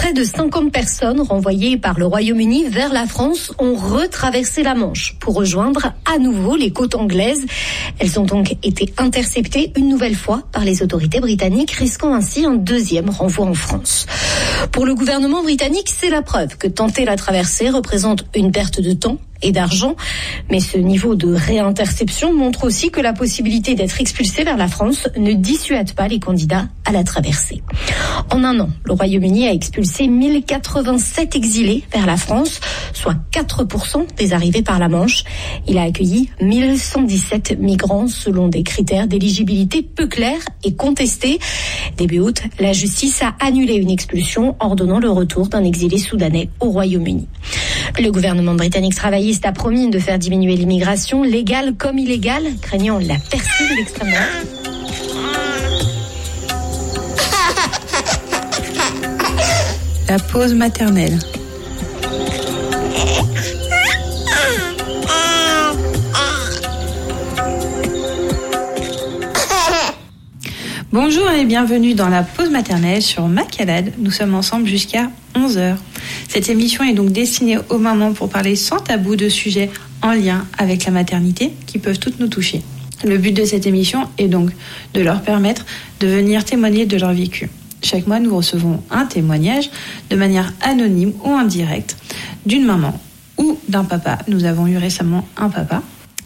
Près de 50 personnes renvoyées par le Royaume-Uni vers la France ont retraversé la Manche pour rejoindre à nouveau les côtes anglaises. Elles ont donc été interceptées une nouvelle fois par les autorités britanniques, risquant ainsi un deuxième renvoi en France. Pour le gouvernement britannique, c'est la preuve que tenter la traversée représente une perte de temps et d'argent. Mais ce niveau de réinterception montre aussi que la possibilité d'être expulsé vers la France ne dissuade pas les candidats à la traversée. En un an, le Royaume-Uni a expulsé 1087 exilés vers la France, soit 4% des arrivées par la Manche. Il a accueilli 1117 migrants selon des critères d'éligibilité peu clairs et contestés. Début août, la justice a annulé une expulsion, ordonnant le retour d'un exilé soudanais au Royaume-Uni. Le gouvernement britannique travailliste a promis de faire diminuer l'immigration, légale comme illégale, craignant la percée de l'extrême droite. La pause maternelle. Bonjour et bienvenue dans la pause maternelle sur Macalade. Nous sommes ensemble jusqu'à 11h. Cette émission est donc destinée aux mamans pour parler sans tabou de sujets en lien avec la maternité qui peuvent toutes nous toucher. Le but de cette émission est donc de leur permettre de venir témoigner de leur vécu. Chaque mois, nous recevons un témoignage de manière anonyme ou indirecte d'une maman ou d'un papa. Nous avons eu récemment un papa.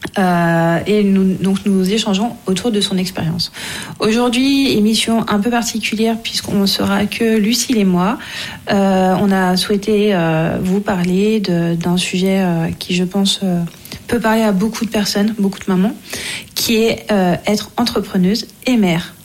Et nous échangeons autour de son expérience. Aujourd'hui, émission un peu particulière puisqu'on sera que Lucille et moi. On a souhaité vous parler d'un sujet qui, je pense, peut parler à beaucoup de personnes, beaucoup de mamans, qui est être entrepreneuse et mère.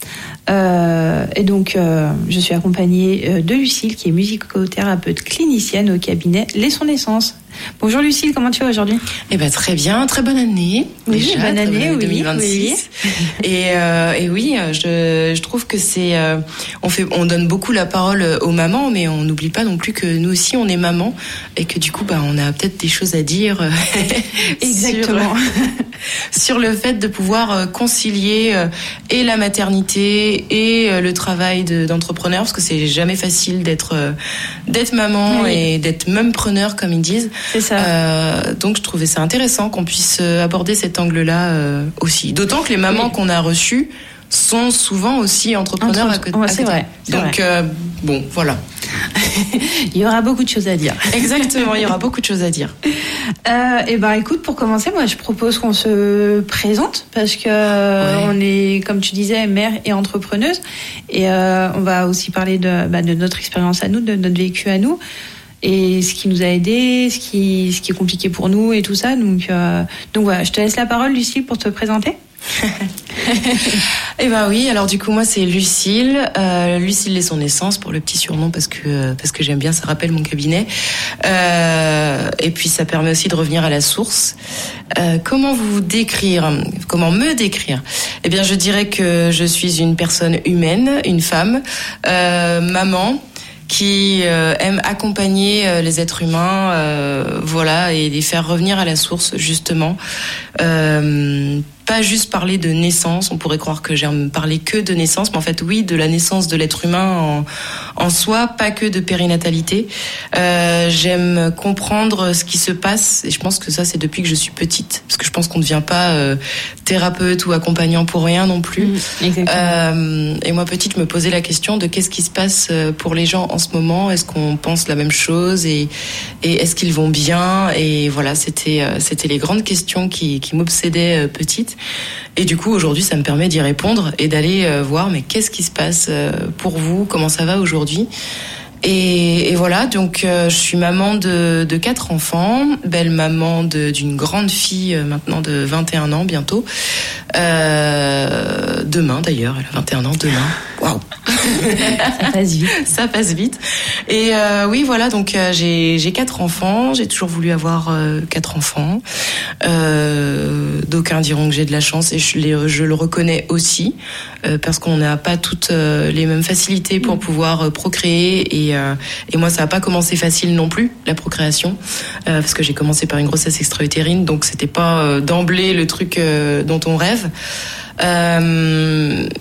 Et donc, je suis accompagnée de Lucille, qui est musicothérapeute clinicienne au cabinet Laissons Naissance. Bonjour Lucille, comment tu vas aujourd'hui ? Eh ben très bien, très bonne année. Oui, déjà, bonne année, oui, 2026. Oui. Et oui, je trouve que on donne beaucoup la parole aux mamans, mais on n'oublie pas non plus que nous aussi on est maman et que du coup, on a peut-être des choses à dire. Exactement. sur le fait de pouvoir concilier et la maternité et le travail d'entrepreneur, parce que c'est jamais facile d'être maman et d'être mumpreneur comme ils disent. C'est ça. Donc je trouvais ça intéressant qu'on puisse aborder cet angle-là aussi. D'autant que les mamans qu'on a reçues sont souvent aussi entrepreneurs à côté. C'est vrai. Donc bon, voilà. Il y aura beaucoup de choses à dire. Exactement, il y aura beaucoup de choses à dire. Écoute, pour commencer, moi je propose qu'on se présente parce que on est, comme tu disais, mère et entrepreneuse, et on va aussi parler de notre expérience à nous, de notre vécu à nous, et ce qui nous a aidés, ce qui est compliqué pour nous et tout ça. Donc voilà, je te laisse la parole, Lucille, pour te présenter. Eh ben oui, alors du coup moi c'est Lucille, Lucille Laissons Naissance pour le petit surnom parce que j'aime bien, ça rappelle mon cabinet, et puis ça permet aussi de revenir à la source. Comment me décrire ? Eh bien je dirais que je suis une personne humaine, une femme, maman, qui aime accompagner les êtres humains, et les faire revenir à la source justement. Pas juste parler de naissance, on pourrait croire que j'aime parler que de naissance, mais en fait oui, de la naissance de l'être humain en soi, pas que de périnatalité. J'aime comprendre ce qui se passe, et je pense que ça c'est depuis que je suis petite, parce que je pense qu'on ne devient pas thérapeute ou accompagnant pour rien non plus. Exactement. Et moi petite, je me posais la question de qu'est-ce qui se passe pour les gens en ce moment, est-ce qu'on pense la même chose, et est-ce qu'ils vont bien, et voilà, c'était les grandes questions qui m'obsédaient petite. Et du coup, aujourd'hui, ça me permet d'y répondre et d'aller voir, mais qu'est-ce qui se passe pour vous ? Comment ça va aujourd'hui ? Et voilà, donc je suis maman de 4 enfants, belle maman d'une grande fille maintenant de 21 ans bientôt. Demain d'ailleurs, elle a 21 ans demain. Waouh. Ça passe vite. Et oui, voilà, donc j'ai 4 enfants, j'ai toujours voulu avoir 4 enfants. D'aucuns diront que j'ai de la chance et je le reconnais aussi parce qu'on n'a pas toutes les mêmes facilités pour pouvoir procréer, et moi ça n'a pas commencé facile non plus, la procréation, parce que j'ai commencé par une grossesse extra-utérine, donc c'était pas d'emblée le truc dont on rêve.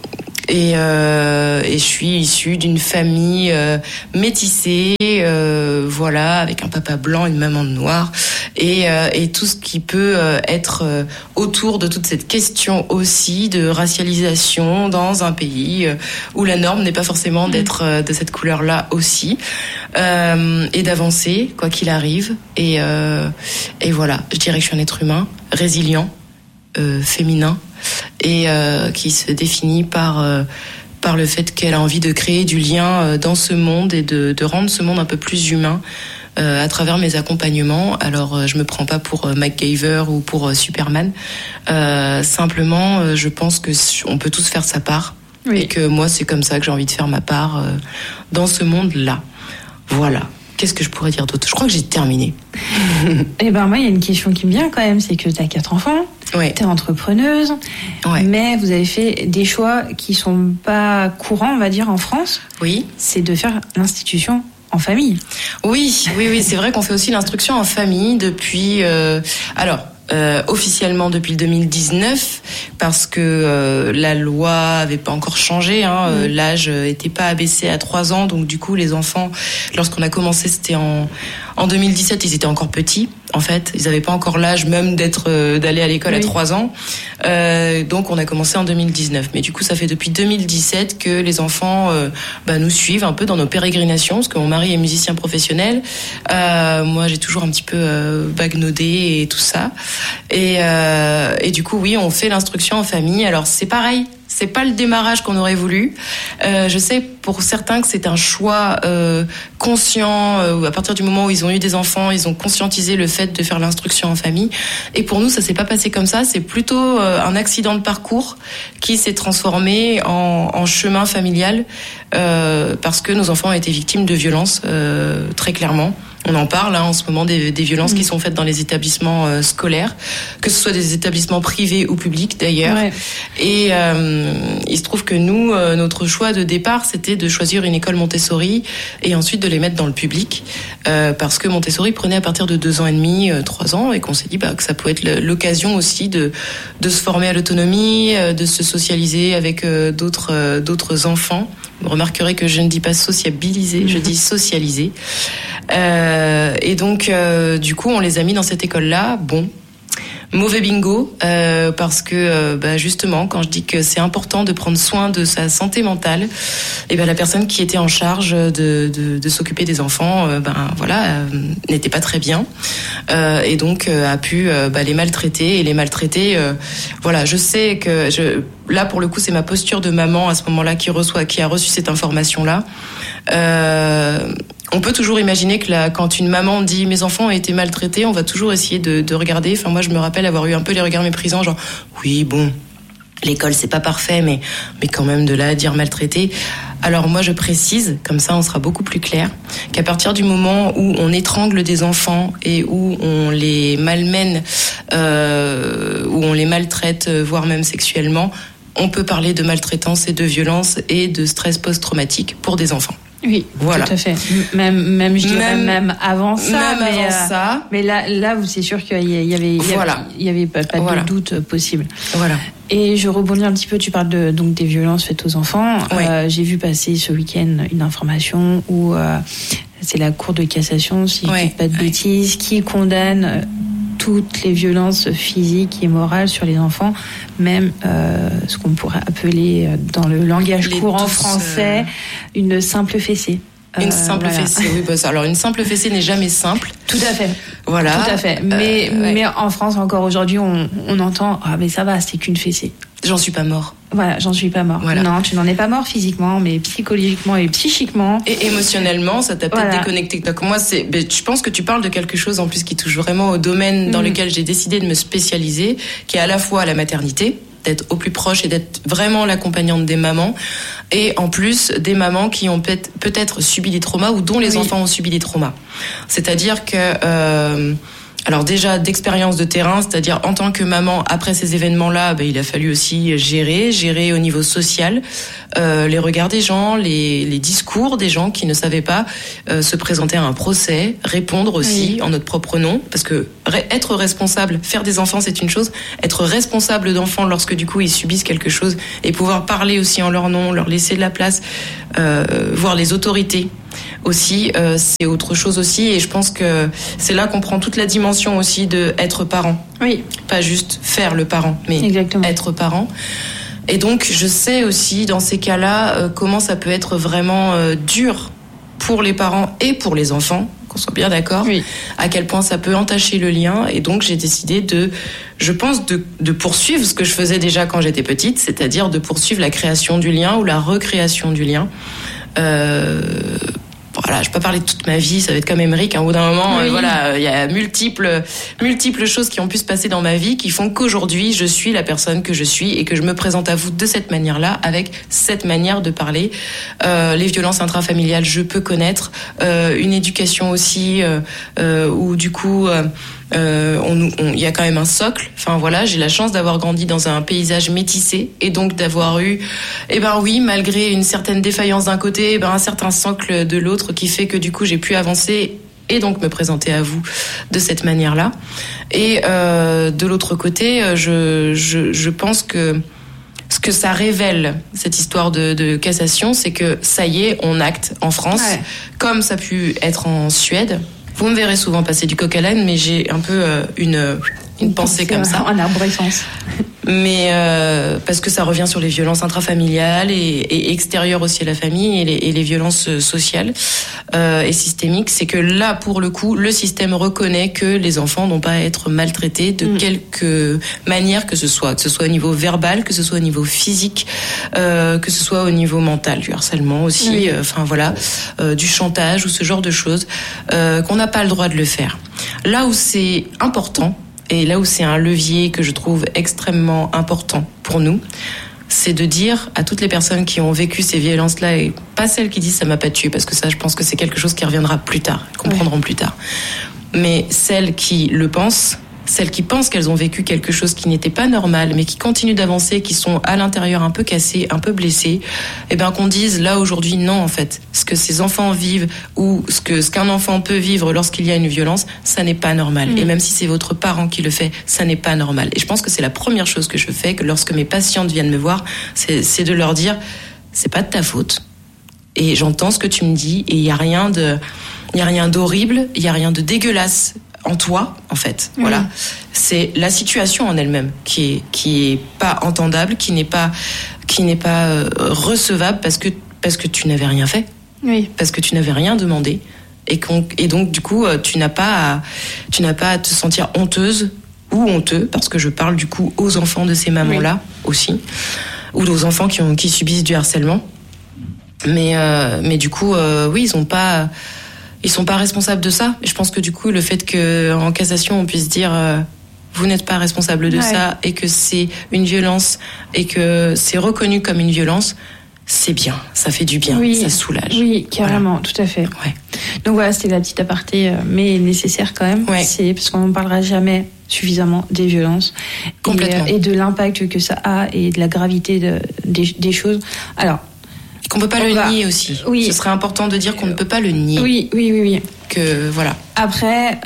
Et je suis issue d'une famille métissée, voilà, avec un papa blanc, une maman noire, et tout ce qui peut être autour de toute cette question aussi de racialisation dans un pays où la norme n'est pas forcément d'être de cette couleur-là aussi, et d'avancer quoi qu'il arrive. Et voilà, je dirais que je suis un être humain résilient, féminin, et qui se définit par le fait qu'elle a envie de créer du lien dans ce monde et de rendre ce monde un peu plus humain à travers mes accompagnements. Alors je me prends pas pour MacGyver ou pour Superman, simplement je pense que on peut tous faire sa part, oui. Et que moi c'est comme ça que j'ai envie de faire ma part dans ce monde-là. Voilà. Qu'est-ce que je pourrais dire d'autre ? Je crois que j'ai terminé. Eh ben moi, il y a une question qui me vient quand même, c'est que tu as 4 enfants, ouais. Tu es entrepreneuse, ouais. Mais vous avez fait des choix qui sont pas courants, on va dire, en France. Oui. C'est de faire l'institution en famille. Oui, c'est vrai qu'on fait aussi l'instruction en famille depuis... officiellement depuis le 2019, parce que la loi avait pas encore changé, l'âge était pas abaissé à 3 ans, donc du coup les enfants, lorsqu'on a commencé, c'était en 2017, ils étaient encore petits, en fait, ils avaient pas encore l'âge même d'aller à l'école à 3 ans, donc on a commencé en 2019, mais du coup ça fait depuis 2017 que les enfants nous suivent un peu dans nos pérégrinations, parce que mon mari est musicien professionnel, moi j'ai toujours un petit peu bagnaudé et tout ça. Et du coup, oui, on fait l'instruction en famille. Alors, c'est pareil. C'est pas le démarrage qu'on aurait voulu. Je sais pour certains que c'est un choix conscient. À partir du moment où ils ont eu des enfants, ils ont conscientisé le fait de faire l'instruction en famille. Et pour nous, ça s'est pas passé comme ça. C'est plutôt un accident de parcours qui s'est transformé en chemin familial, parce que nos enfants ont été victimes de violences, très clairement. On en parle en ce moment des violences qui sont faites dans les établissements scolaires, que ce soit des établissements privés ou publics d'ailleurs. Ouais. Et il se trouve que nous, notre choix de départ, c'était de choisir une école Montessori et ensuite de les mettre dans le public, parce que Montessori prenait à partir de 2 ans et demi, 3 ans, et qu'on s'est dit que ça pouvait être l'occasion aussi de se former à l'autonomie, de se socialiser avec d'autres enfants. Vous remarquerez que je ne dis pas sociabiliser, je dis socialiser. Et donc, du coup, on les a mis dans cette école-là. Bon, mauvais bingo, parce que justement, quand je dis que c'est important de prendre soin de sa santé mentale, et la personne qui était en charge de s'occuper des enfants, n'était pas très bien, et donc a pu les maltraiter. Et les maltraiter, je sais que là pour le coup c'est ma posture de maman à ce moment-là qui a reçu cette information-là. On peut toujours imaginer que quand une maman dit mes enfants ont été maltraités, on va toujours essayer de regarder. Enfin, moi, je me rappelle avoir eu un peu les regards méprisants, genre oui, bon, l'école c'est pas parfait, mais quand même de là à dire maltraité. Alors moi, je précise, comme ça, on sera beaucoup plus clair, qu'à partir du moment où on étrangle des enfants et où on les malmène, où on les maltraite, voire même sexuellement, on peut parler de maltraitance et de violence et de stress post-traumatique pour des enfants. Oui, voilà. Tout à fait. Même je dirais même avant ça. Mais là, c'est sûr qu'il y avait pas de doute possible. Voilà. Et je rebondis un petit peu. Tu parles donc des violences faites aux enfants. Oui. J'ai vu passer ce week-end une information où c'est la Cour de cassation, si je ne dis pas de bêtises, qui condamne toutes les violences physiques et morales sur les enfants, même ce qu'on pourrait appeler dans le langage courant français une simple fessée. Une simple fessée, oui. Alors une simple fessée n'est jamais simple. Tout à fait. Voilà. Tout à fait. Mais en France encore aujourd'hui, on entend mais ça va, c'est qu'une fessée. J'en suis pas mort. Voilà, j'en suis pas mort. Voilà. Non, tu n'en es pas mort physiquement, mais psychologiquement et psychiquement. Et émotionnellement, ça t'a peut-être déconnecté. Donc moi, je pense que tu parles de quelque chose en plus qui touche vraiment au domaine dans lequel j'ai décidé de me spécialiser, qui est à la fois la maternité, d'être au plus proche et d'être vraiment l'accompagnante des mamans, et en plus des mamans qui ont peut-être subi des traumas ou dont les enfants ont subi des traumas. C'est-à-dire que Alors déjà d'expérience de terrain, c'est-à-dire en tant que maman, après ces événements-là, il a fallu aussi gérer au niveau social les regards des gens, les discours des gens qui ne savaient pas se présenter à un procès, répondre aussi en notre propre nom, parce que être responsable, faire des enfants c'est une chose, être responsable d'enfants lorsque du coup ils subissent quelque chose et pouvoir parler aussi en leur nom, leur laisser de la place, voir les autorités aussi, c'est autre chose aussi, et je pense que c'est là qu'on prend toute la dimension aussi de être parent. Oui. Pas juste faire le parent, mais être parent. Et donc je sais aussi dans ces cas-là comment ça peut être vraiment dur pour les parents et pour les enfants, qu'on soit bien d'accord, à quel point ça peut entacher le lien. Et donc j'ai décidé de poursuivre ce que je faisais déjà quand j'étais petite, c'est-à-dire de poursuivre la création du lien ou la recréation du lien. Voilà, je peux pas parler de toute ma vie, ça va être comme Émeric, au bout d'un moment, il y a multiples choses qui ont pu se passer dans ma vie qui font qu'aujourd'hui, je suis la personne que je suis et que je me présente à vous de cette manière-là, avec cette manière de parler. Les violences intrafamiliales, je peux connaître, une éducation aussi, où du coup, il y a quand même un socle. Enfin voilà, j'ai la chance d'avoir grandi dans un paysage métissé et donc d'avoir eu, malgré une certaine défaillance d'un côté, un certain socle de l'autre qui fait que du coup j'ai pu avancer et donc me présenter à vous de cette manière-là. Et de l'autre côté, je pense que ce que ça révèle, cette histoire de cassation, c'est que ça y est, on acte en France, comme ça a pu être en Suède. Vous me verrez souvent passer du coq à l'âne, mais j'ai un peu une pensée comme ça. En arborescence. Mais parce que ça revient sur les violences intrafamiliales et extérieures aussi à la famille et les violences sociales et systémiques. C'est que là, pour le coup, le système reconnaît que les enfants n'ont pas à être maltraités de quelque manière que ce soit au niveau verbal, que ce soit au niveau physique, que ce soit au niveau mental, du harcèlement aussi, du chantage ou ce genre de choses, qu'on n'a pas le droit de le faire. Là où c'est important, et là où c'est un levier que je trouve extrêmement important pour nous, c'est de dire à toutes les personnes qui ont vécu ces violences-là, et pas celles qui disent ça m'a pas tué, parce que ça, je pense que c'est quelque chose qui reviendra plus tard, comprendront plus tard. Mais celles qui le pensent, celles qui pensent qu'elles ont vécu quelque chose qui n'était pas normal, mais qui continuent d'avancer, qui sont à l'intérieur un peu cassées, un peu blessées, qu'on dise là aujourd'hui non, en fait. Ce que ces enfants vivent ou ce qu'un enfant peut vivre lorsqu'il y a une violence, ça n'est pas normal. Et même si c'est votre parent qui le fait, ça n'est pas normal. Et je pense que c'est la première chose que je fais, que lorsque mes patientes viennent me voir, c'est de leur dire, c'est pas de ta faute. Et j'entends ce que tu me dis, et il y a rien d'horrible, il y a rien de dégueulasse en toi, en fait. Voilà. C'est la situation en elle-même qui est pas entendable, qui n'est pas recevable parce que tu n'avais rien fait. Oui. Parce que tu n'avais rien demandé. Et donc, du coup, tu n'as pas à te sentir honteuse ou honteux, parce que je parle, du coup, aux enfants de ces mamans-là aussi, ou aux enfants qui subissent du harcèlement. Mais du coup, ils sont pas responsables de ça. Et je pense que du coup, le fait qu'en cassation, on puisse dire vous n'êtes pas responsable de ça, et que c'est une violence, et que c'est reconnu comme une violence, c'est bien. Ça fait du bien, ça soulage. Oui, carrément, tout à fait. Ouais. Donc voilà, c'était la petite aparté, mais nécessaire quand même. Ouais. C'est parce qu'on ne parlera jamais suffisamment des violences et de l'impact que ça a et de la gravité des choses. Alors, qu'on peut pas le nier aussi. Oui. Ce serait important de dire qu'on ne peut pas le nier. Oui. Que voilà. Après,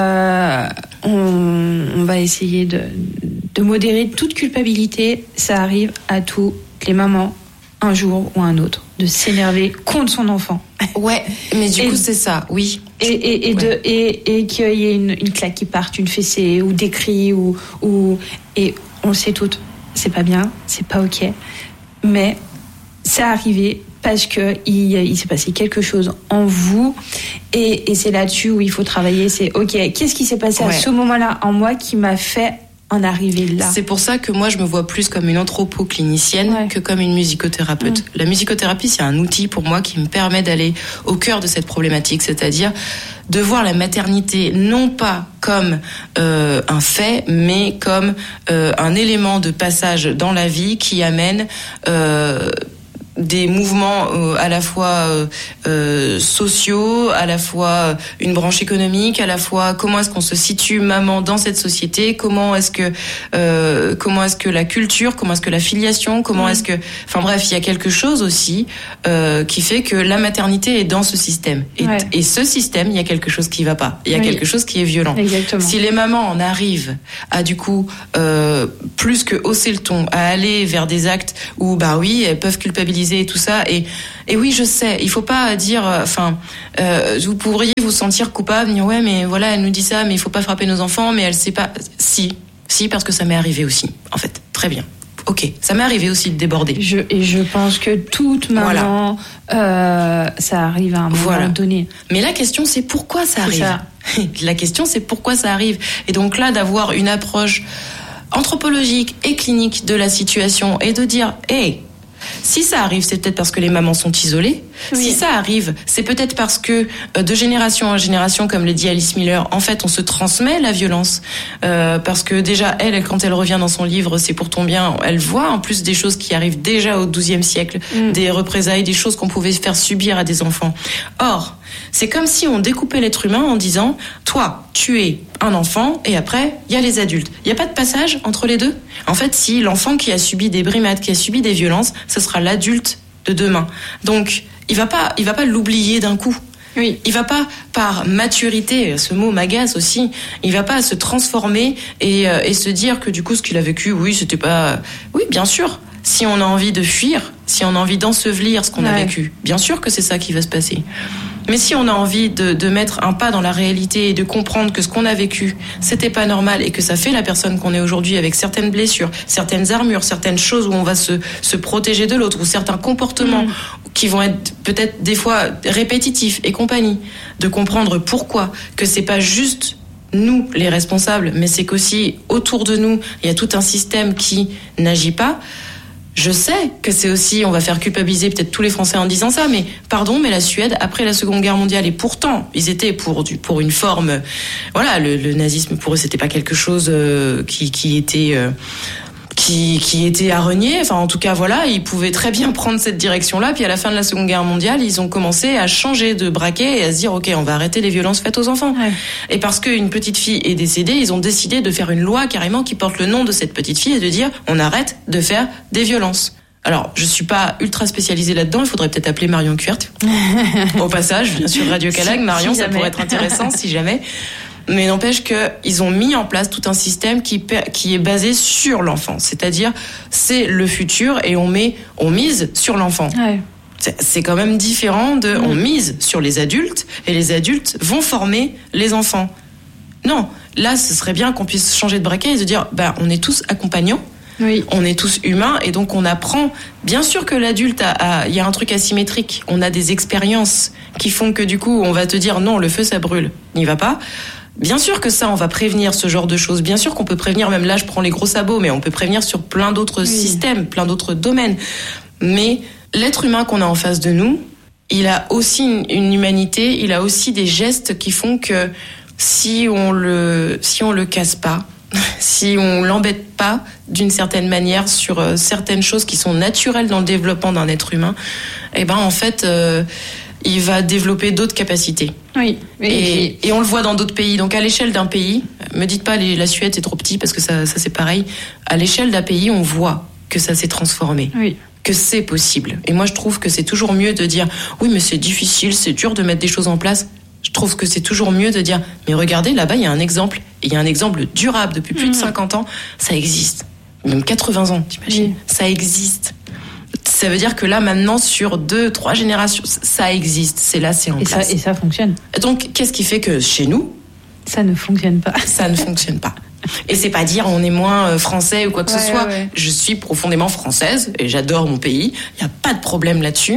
on va essayer de modérer toute culpabilité. Ça arrive à toutes les mamans, un jour ou un autre, de s'énerver contre son enfant. Ouais, mais du coup c'est ça, oui. Et qu'il y ait une claque qui parte, une fessée ou des cris et on le sait toutes. C'est pas bien, c'est pas ok, mais c'est arrivé parce que il s'est passé quelque chose en vous et c'est là-dessus où il faut travailler. C'est ok, qu'est-ce qui s'est passé à ce moment-là en moi qui m'a fait en arriver là? C'est pour ça que moi je me vois plus comme une anthropo-clinicienne que comme une musicothérapeute. La musicothérapie, c'est un outil pour moi qui me permet d'aller au cœur de cette problématique, c'est-à-dire de voir la maternité non pas comme un fait, mais comme un élément de passage dans la vie qui amène des mouvements à la fois sociaux, à la fois une branche économique, à la fois comment est-ce qu'on se situe maman dans cette société, comment est-ce que la culture, comment est-ce que la filiation, comment est-ce que, enfin bref, il y a quelque chose aussi qui fait que la maternité est dans ce système. Et ce système, il y a quelque chose qui va pas. Il y a quelque chose qui est violent. Exactement. Si les mamans en arrivent à du coup plus que hausser le ton, à aller vers des actes où bah oui, elles peuvent culpabiliser et tout ça, et oui, je sais, il faut pas dire, vous pourriez vous sentir coupable, dire ouais mais voilà, elle nous dit ça, mais il faut pas frapper nos enfants, mais elle sait pas. Si parce que ça m'est arrivé aussi, en fait. Très bien. Ok, ça m'est arrivé aussi de déborder. Je pense que toute maman, ça arrive à un moment donné. Mais la question, c'est pourquoi ça arrive. La question, c'est pourquoi ça arrive. Et donc là, d'avoir une approche anthropologique et clinique de la situation et de dire, hey, si ça arrive, c'est peut-être parce que les mamans sont isolées. Oui. Si ça arrive, c'est peut-être parce que de génération en génération, comme le dit Alice Miller, en fait, on se transmet la violence. Parce que déjà, elle, quand elle revient dans son livre, c'est pour ton bien, elle voit en plus des choses qui arrivent déjà au XIIe siècle, des représailles, des choses qu'on pouvait faire subir à des enfants. Or, c'est comme si on découpait l'être humain en disant, toi, tu es un enfant et après, il y a les adultes. Il n'y a pas de passage entre les deux. En fait, si l'enfant qui a subi des brimades, qui a subi des violences, ce sera l'adulte de demain. Donc, il va pas l'oublier d'un coup. Oui. Il va pas, par maturité, ce mot m'agace aussi, il va pas se transformer et se dire que du coup, ce qu'il a vécu, oui, c'était pas... Oui, bien sûr. Si on a envie de fuir, si on a envie d'ensevelir ce qu'on a vécu, bien sûr que c'est ça qui va se passer. Mais si on a envie de mettre un pas dans la réalité et de comprendre que ce qu'on a vécu, c'était pas normal et que ça fait la personne qu'on est aujourd'hui avec certaines blessures, certaines armures, certaines choses où on va se protéger de l'autre ou certains comportements qui vont être peut-être des fois répétitifs et compagnie, de comprendre pourquoi, que c'est pas juste nous les responsables, mais c'est qu'aussi autour de nous, il y a tout un système qui n'agit pas. Je sais que c'est aussi, on va faire culpabiliser peut-être tous les Français en disant ça, mais pardon, mais la Suède, après la Seconde Guerre mondiale, et pourtant, ils étaient pour une forme, voilà, le nazisme pour eux, c'était pas quelque chose qui était à renier. Enfin, en tout cas, voilà, ils pouvaient très bien prendre cette direction-là. Puis à la fin de la Seconde Guerre mondiale, ils ont commencé à changer de braquet et à se dire, ok, on va arrêter les violences faites aux enfants. Ouais. Et parce qu'une petite fille est décédée, ils ont décidé de faire une loi carrément qui porte le nom de cette petite fille et de dire, on arrête de faire des violences. Alors, je suis pas ultra spécialisée là-dedans. Il faudrait peut-être appeler Marion Kuert. Au passage, bien sûr, Radio Calag. Marion, ça pourrait être intéressant si jamais. Mais n'empêche qu'ils ont mis en place tout un système qui est basé sur l'enfant. C'est-à-dire, c'est le futur et on mise sur l'enfant. Ouais. C'est quand même différent de on mise sur les adultes et les adultes vont former les enfants. Non, là, ce serait bien qu'on puisse changer de braquet et se dire, on est tous accompagnants. Oui. On est tous humains et donc on apprend. Bien sûr que l'adulte il y a un truc asymétrique. On a des expériences qui font que du coup, on va te dire non, le feu ça brûle, n'y va pas. Bien sûr que ça, on va prévenir ce genre de choses. Bien sûr qu'on peut prévenir, même là, je prends les gros sabots, mais on peut prévenir sur plein d'autres systèmes, plein d'autres domaines. Mais l'être humain qu'on a en face de nous, il a aussi une humanité, il a aussi des gestes qui font que si on le casse pas, si on l'embête pas d'une certaine manière sur certaines choses qui sont naturelles dans le développement d'un être humain, en fait, il va développer d'autres capacités. Oui. Et on le voit dans d'autres pays. Donc à l'échelle d'un pays, me dites pas la Suède c'est trop petit parce que ça c'est pareil. À l'échelle d'un pays, on voit que ça s'est transformé. Oui. Que c'est possible. Et moi je trouve que c'est toujours mieux de dire oui mais c'est difficile, c'est dur de mettre des choses en place. Je trouve que c'est toujours mieux de dire mais regardez là-bas il y a un exemple. Et il y a un exemple durable depuis plus de 50 ans. Ça existe. Même 80 ans, t'imagines. Oui. Ça existe. Ça veut dire que là, maintenant, sur 2-3 générations, ça existe. C'est là, c'est en place. Et ça fonctionne. Donc, qu'est-ce qui fait que chez nous... Ça ne fonctionne pas. Ça ne fonctionne pas. Et c'est pas dire on est moins français ou quoi que ce soit. Ouais. Je suis profondément française et j'adore mon pays. Il n'y a pas de problème là-dessus.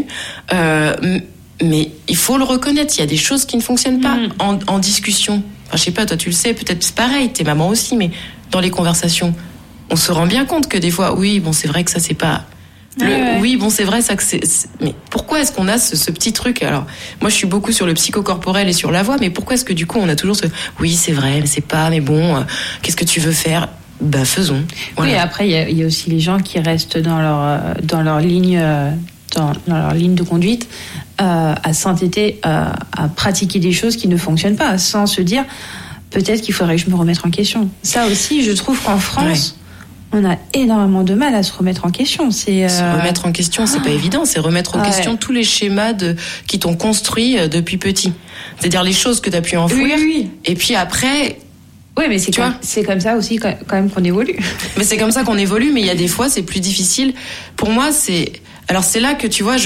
Mais il faut le reconnaître. Il y a des choses qui ne fonctionnent pas en discussion. Enfin, je sais pas, toi tu le sais, peut-être c'est pareil, t'es maman aussi, mais dans les conversations, on se rend bien compte que des fois, oui, bon, c'est vrai que ça c'est pas... Oui, bon, c'est vrai, ça que c'est... Mais pourquoi est-ce qu'on a ce petit truc ? Alors, moi, je suis beaucoup sur le psychocorporel et sur la voix, mais pourquoi est-ce que du coup, on a toujours ce... Oui, c'est vrai, mais c'est pas, mais bon, qu'est-ce que tu veux faire ? Faisons. Voilà. Oui, après, il y a aussi les gens qui restent dans leur ligne... dans leur ligne de conduite à s'entêter à pratiquer des choses qui ne fonctionnent pas, sans se dire peut-être qu'il faudrait que je me remette en question. Ça aussi, je trouve qu'en France, on a énormément de mal à se remettre en question. Se remettre en question, c'est pas évident. C'est remettre en question tous les schémas qui t'ont construit depuis petit. C'est-à-dire les choses que t'as pu enfouir. Oui. Et puis après... Oui, mais c'est comme ça aussi quand même qu'on évolue. Mais c'est comme ça qu'on évolue, mais il y a des fois, c'est plus difficile. Pour moi, alors c'est là que, tu vois,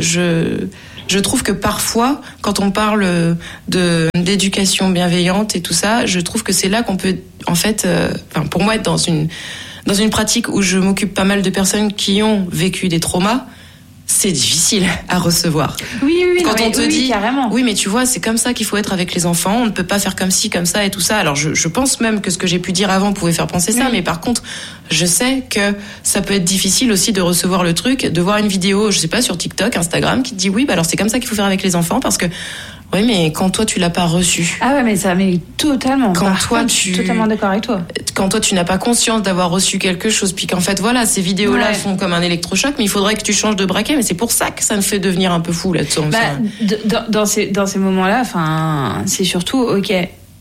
je trouve que parfois, quand on parle d'éducation bienveillante et tout ça, je trouve que c'est là qu'on peut, en fait, pour moi, être dans une pratique où je m'occupe pas mal de personnes qui ont vécu des traumas, c'est difficile à recevoir. Oui, quand on te dit, carrément. Oui, mais tu vois, c'est comme ça qu'il faut être avec les enfants. On ne peut pas faire comme ci, comme ça et tout ça. Alors, je pense même que ce que j'ai pu dire avant pouvait faire penser ça, mais par contre, je sais que ça peut être difficile aussi de recevoir le truc, de voir une vidéo, je sais pas, sur TikTok, Instagram, qui te dit oui, alors c'est comme ça qu'il faut faire avec les enfants parce que oui, mais quand toi tu l'as pas reçu. Ah ouais, mais totalement. Je suis totalement d'accord avec toi. Quand toi tu n'as pas conscience d'avoir reçu quelque chose, puis qu'en fait voilà, ces vidéos-là font comme un électrochoc, mais il faudrait que tu changes de braquet. Mais c'est pour ça que ça me fait devenir un peu fou là-dessus. Dans ces moments-là, enfin, c'est surtout ok,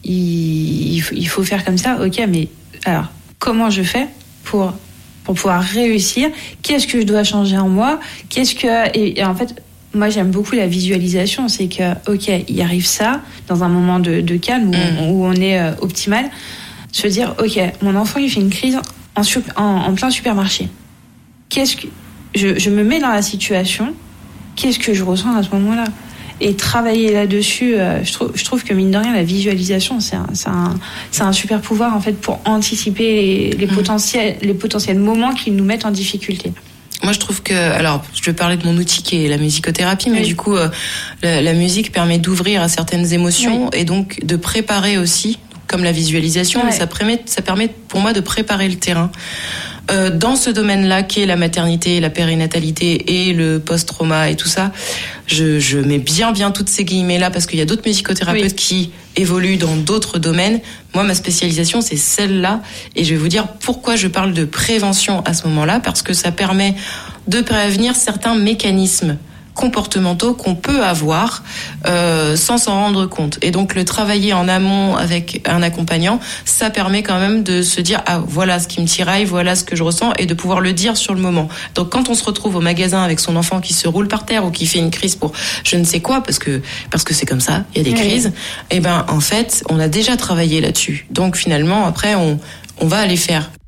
il faut faire comme ça, ok, mais alors comment je fais pour pouvoir réussir? Qu'est-ce que je dois changer en moi? Et en fait. Moi, j'aime beaucoup la visualisation. C'est que, ok, il arrive ça dans un moment de calme où on est optimal. Se dire, ok, mon enfant, il fait une crise en plein supermarché. Je me mets dans la situation. Qu'est-ce que je ressens à ce moment-là? Et travailler là-dessus, je trouve que mine de rien, la visualisation, c'est un super pouvoir en fait pour anticiper les potentiels moments qui nous mettent en difficulté. Moi, je trouve que, alors, je vais parler de mon outil qui est la musicothérapie, mais du coup, la musique permet d'ouvrir à certaines émotions et donc de préparer aussi, comme la visualisation, mais ça permet pour moi de préparer le terrain. Dans ce domaine-là, qui est la maternité, la périnatalité et le post-trauma et tout ça, je mets bien toutes ces guillemets-là parce qu'il y a d'autres musicothérapeutes qui évoluent dans d'autres domaines. Moi, ma spécialisation, c'est celle-là. Et je vais vous dire pourquoi je parle de prévention à ce moment-là, parce que ça permet de prévenir certains mécanismes comportementaux qu'on peut avoir sans s'en rendre compte. Et donc le travailler en amont avec un accompagnant, ça permet quand même de se dire voilà ce qui me tiraille, voilà ce que je ressens et de pouvoir le dire sur le moment. Donc quand on se retrouve au magasin avec son enfant qui se roule par terre ou qui fait une crise pour je ne sais quoi parce que c'est comme ça, il y a des crises, et en fait, on a déjà travaillé là-dessus. Donc finalement après on va aller faire